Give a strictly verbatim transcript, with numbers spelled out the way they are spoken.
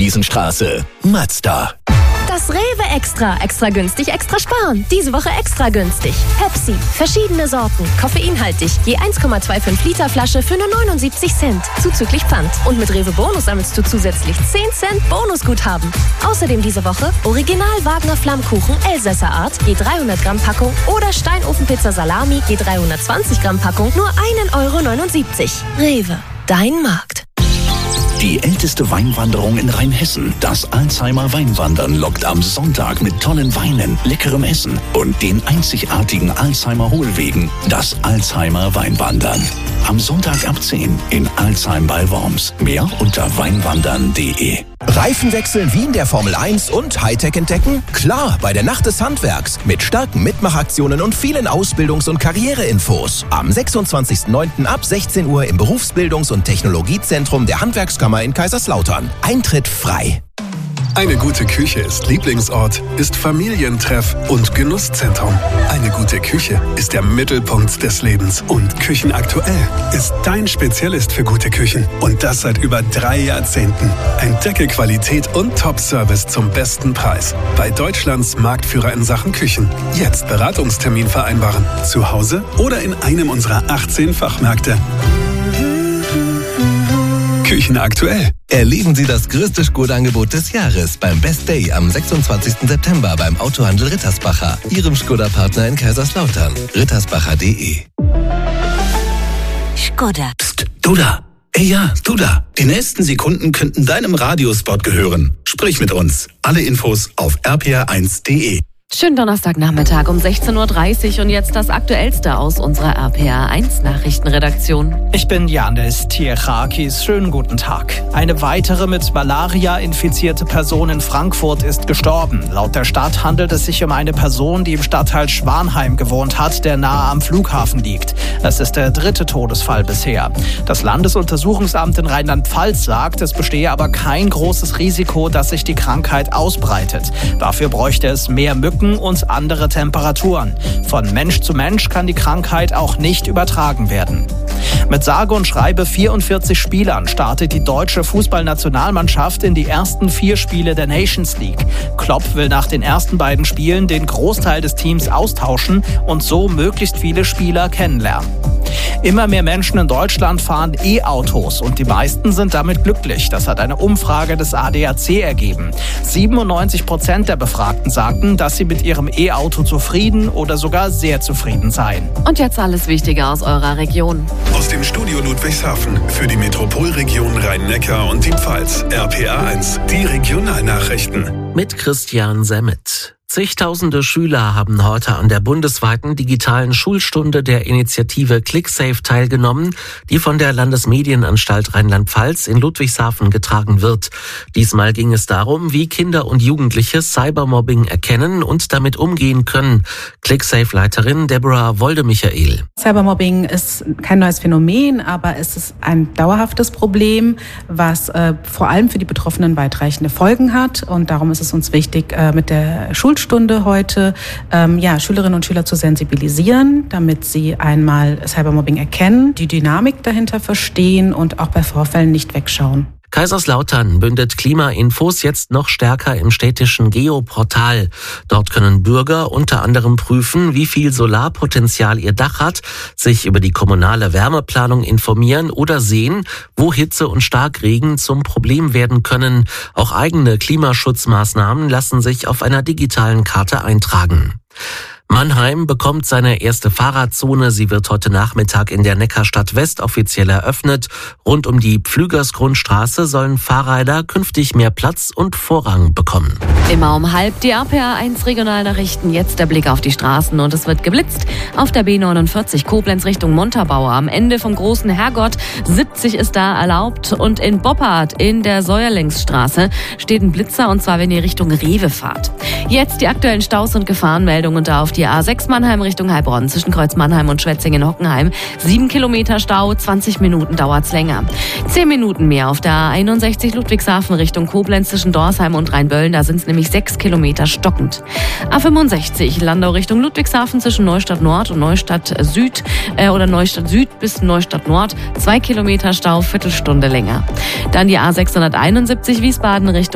Ostwiesenstraße. Mazda. Das Rewe Extra. Extra günstig, extra sparen. Diese Woche extra günstig. Pepsi. Verschiedene Sorten. Koffeinhaltig. Je eins Komma fünfundzwanzig Liter Flasche für nur neunundsiebzig Cent. Zuzüglich Pfand. Und mit Rewe Bonus sammelst du zusätzlich zehn Cent Bonusguthaben. Außerdem diese Woche Original Wagner Flammkuchen Elsässer Art. Je dreihundert Gramm Packung. Oder Steinofenpizza Salami. Je dreihundertzwanzig Gramm Packung. Nur ein Euro neunundsiebzig. Rewe. Dein Markt. Die älteste Weinwanderung in Rheinhessen, das Alzheimer Weinwandern, lockt am Sonntag mit tollen Weinen, leckerem Essen und den einzigartigen Alzheimer Hohlwegen, das Alzheimer Weinwandern. Am Sonntag ab zehn in Alzheim bei Worms. Mehr unter weinwandern punkt de. Reifen wechseln wie in der Formel eins und Hightech entdecken? Klar, bei der Nacht des Handwerks. Mit starken Mitmachaktionen und vielen Ausbildungs- und Karriereinfos. Am sechsundzwanzigsten neunten ab sechzehn Uhr im Berufsbildungs- und Technologiezentrum der Handwerkskammer in Kaiserslautern. Eintritt frei. Eine gute Küche ist Lieblingsort, ist Familientreff und Genusszentrum. Eine gute Küche ist der Mittelpunkt des Lebens. Und Küchenaktuell ist dein Spezialist für gute Küchen. Und das seit über drei Jahrzehnten. Entdecke Qualität und Top-Service zum besten Preis. Bei Deutschlands Marktführer in Sachen Küchen. Jetzt Beratungstermin vereinbaren. Zu Hause oder in einem unserer achtzehn Fachmärkte. Küchenaktuell. Erleben Sie das größte Skoda-Angebot des Jahres beim Best Day am sechsundzwanzigsten September beim Autohandel Rittersbacher, Ihrem Skoda-Partner in Kaiserslautern. rittersbacher punkt de. Skoda. Psst, du da. Ey ja, du da. Die nächsten Sekunden könnten deinem Radiospot gehören. Sprich mit uns. Alle Infos auf r p r eins punkt de. Schönen Donnerstagnachmittag um sechzehn Uhr dreißig und jetzt das Aktuellste aus unserer R P R eins Nachrichtenredaktion. Ich bin Janis Tierchakis. Schönen guten Tag. Eine weitere mit Malaria infizierte Person in Frankfurt ist gestorben. Laut der Stadt handelt es sich um eine Person, die im Stadtteil Schwanheim gewohnt hat, der nahe am Flughafen liegt. Es ist der dritte Todesfall bisher. Das Landesuntersuchungsamt in Rheinland-Pfalz sagt, es bestehe aber kein großes Risiko, dass sich die Krankheit ausbreitet. Dafür bräuchte es mehr Mücken und andere Temperaturen. Von Mensch zu Mensch kann die Krankheit auch nicht übertragen werden. Mit sage und schreibe vierundvierzig Spielern startet die deutsche Fußballnationalmannschaft in die ersten vier Spiele der Nations League. Klopp will nach den ersten beiden Spielen den Großteil des Teams austauschen und so möglichst viele Spieler kennenlernen. Immer mehr Menschen in Deutschland fahren E-Autos und die meisten sind damit glücklich. Das hat eine Umfrage des A D A C ergeben. siebenundneunzig Prozent der Befragten sagten, dass sie mit ihrem E-Auto zufrieden oder sogar sehr zufrieden seien. Und jetzt alles Wichtige aus eurer Region. Aus dem Studio Ludwigshafen für die Metropolregion Rhein-Neckar und die Pfalz. R P R eins, die Regionalnachrichten. Mit Christian Semmet. Zigtausende Schüler haben heute an der bundesweiten digitalen Schulstunde der Initiative ClickSafe teilgenommen, die von der Landesmedienanstalt Rheinland-Pfalz in Ludwigshafen getragen wird. Diesmal ging es darum, wie Kinder und Jugendliche Cybermobbing erkennen und damit umgehen können. ClickSafe-Leiterin Deborah Woldemichael. Cybermobbing ist kein neues Phänomen, aber es ist ein dauerhaftes Problem, was äh, vor allem für die Betroffenen weitreichende Folgen hat. Und darum ist es uns wichtig, äh, mit der Schulstunde Stunde heute ähm, ja, Schülerinnen und Schüler zu sensibilisieren, damit sie einmal Cybermobbing erkennen, die Dynamik dahinter verstehen und auch bei Vorfällen nicht wegschauen. Kaiserslautern bündet Klimainfos jetzt noch stärker im städtischen Geoportal. Dort können Bürger unter anderem prüfen, wie viel Solarpotenzial ihr Dach hat, sich über die kommunale Wärmeplanung informieren oder sehen, wo Hitze und Starkregen zum Problem werden können. Auch eigene Klimaschutzmaßnahmen lassen sich auf einer digitalen Karte eintragen. Mannheim bekommt seine erste Fahrradzone. Sie wird heute Nachmittag in der Neckarstadt West offiziell eröffnet. Rund um die Pflügersgrundstraße sollen Fahrräder künftig mehr Platz und Vorrang bekommen. Immer um halb die R P R eins Regionalnachrichten. Jetzt der Blick auf die Straßen und es wird geblitzt. Auf der B neunundvierzig Koblenz Richtung Montabaur am Ende vom Großen Herrgott. siebzig ist da erlaubt und in Boppard in der Säuerlingsstraße steht ein Blitzer und zwar wenn ihr Richtung Rewe fahrt. Jetzt die aktuellen Staus und Gefahrenmeldungen da auf die A sechs Mannheim Richtung Heilbronn zwischen Kreuz Mannheim und Schwetzingen-Hockenheim. Sieben Kilometer Stau, zwanzig Minuten dauert's länger. Zehn Minuten mehr auf der A einundsechzig Ludwigshafen Richtung Koblenz zwischen Dorsheim und Rheinböllen. Da sind's nämlich sechs Kilometer stockend. A fünfundsechzig Landau Richtung Ludwigshafen zwischen Neustadt Nord und Neustadt Süd äh, oder Neustadt Süd bis Neustadt Nord. Zwei Kilometer Stau, Viertelstunde länger. Dann die A sechshunderteinundsiebzig Wiesbaden Richtung